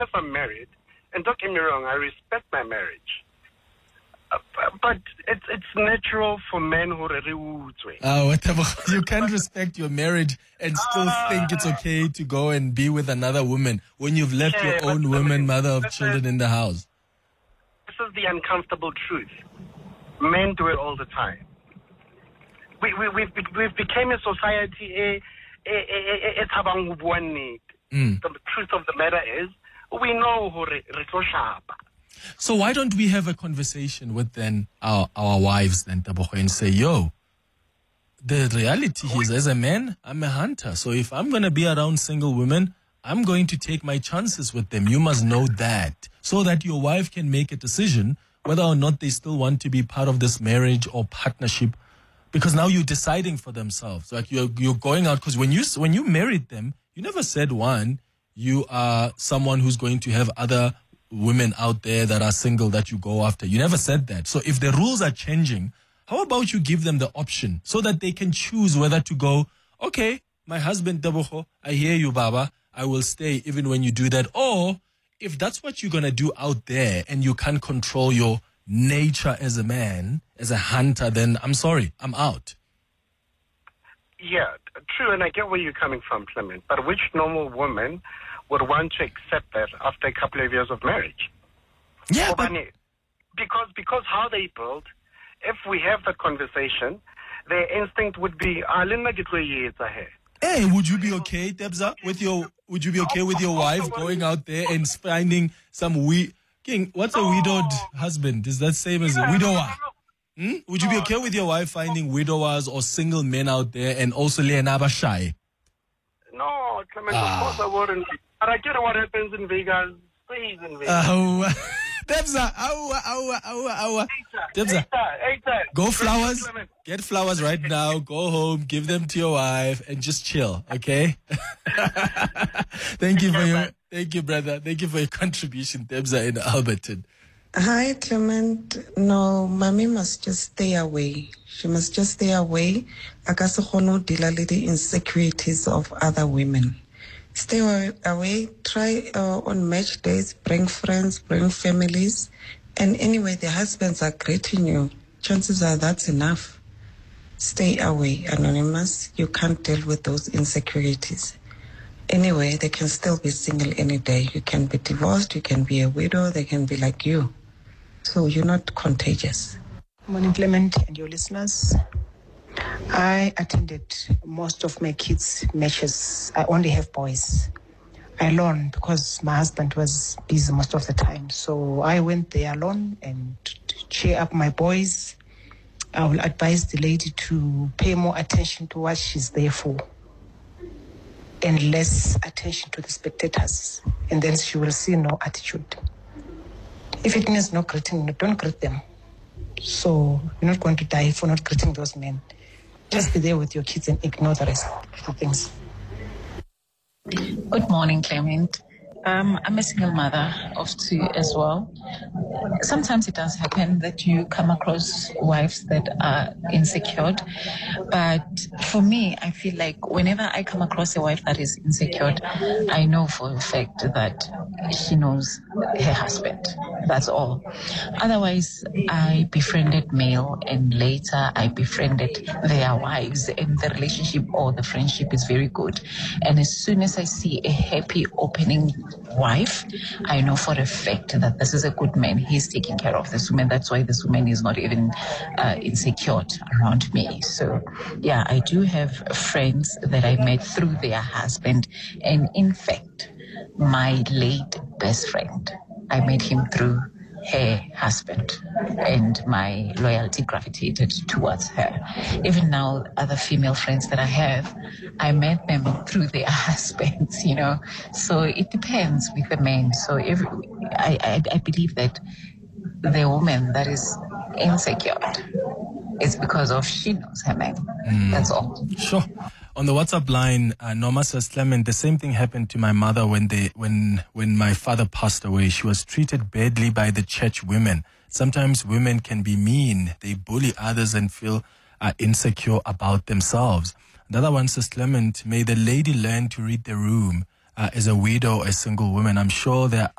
if I'm married, and don't get me wrong, I respect my marriage. But it's natural for men who are you can't respect your marriage and still think it's okay to go and be with another woman when you've left your own woman, mother of children in the house. This is the uncomfortable truth. Men do it all the time. We've become a society. The truth of the matter is, we know who sharp. So why don't we have a conversation with then our wives then, Tebogo, and say, yo, the reality is, as a man, I'm a hunter. So if I'm going to be around single women, I'm going to take my chances with them. You must know that, so that your wife can make a decision whether or not they still want to be part of this marriage or partnership. Because now you're deciding for themselves. Like you're going out, because when you married them, you never said, one, you are someone who's going to have other women out there that are single that you go after. You never said that. So if the rules are changing, how about you give them the option so that they can choose whether to go, okay, my husband, Tebogo, I hear you, Baba, I will stay even when you do that. Or if that's what you're going to do out there and you can't control your nature as a man, as a hunter, then I'm sorry, I'm out. Yeah, true, and I get where you're coming from, Clement. But which normal woman would want to accept that after a couple of years of marriage? Yeah, but because how they build, if we have the conversation, their instinct would be, hey, would you be okay, Debza, with your wife going out there and finding some King, what's a widowed husband? Is that same as a widower? Would you be okay with your wife finding widowers or single men out there and also Leonaba shy? No, Clement, of course I wouldn't. But I get what happens in Vegas. Stays in Vegas. Debza, Debza, go flowers. Get flowers right now. Go home, give them to your wife, and just chill, okay? Thank you, brother. Thank you for your contribution, Debza in Alberton. Hi, Clement. No, mommy must just stay away. She must just stay away. Akasohono deal with the insecurities of other women. Stay away. Try on match days. Bring friends. Bring families. And anyway, the husbands are greeting you. Chances are that's enough. Stay away, Anonymous. You can't deal with those insecurities. Anyway, they can still be single any day. You can be divorced. You can be a widow. They can be like you. So you're not contagious. Morning, Clement, and your listeners. I attended most of my kids' matches. I only have boys. Alone, because my husband was busy most of the time. So I went there alone and to cheer up my boys. I will advise the lady to pay more attention to what she's there for and less attention to the spectators. And then she will see no attitude. If it means no greeting, don't greet them. So you're not going to die for not greeting those men. Just be there with your kids and ignore the rest of the things. Good morning, Clement. I'm a single mother of two as well. Sometimes it does happen that you come across wives that are insecure. But for me, I feel like whenever I come across a wife that is insecure, I know for a fact that she knows her husband. That's all. Otherwise, I befriended male and later I befriended their wives, and the relationship or the friendship is very good. And as soon as I see a happy opening wife, I know for a fact that this is a good man. He's taking care of this woman. That's why this woman is not even insecure around me. So, yeah, I do have friends that I met through their husband. And in fact, my late best friend, I met him through her husband, and my loyalty gravitated towards her. Even now, other female friends that I have, I met them through their husbands, you know. So it depends with the men. So I believe that the woman that is insecure is because of she knows her man. That's all. Sure. On the WhatsApp line, Norma says, Clement, the same thing happened to my mother when my father passed away. She was treated badly by the church women. Sometimes women can be mean. They bully others and feel insecure about themselves. Another one says, Clement, may the lady learn to read the room. as a widow, a single woman. I'm sure there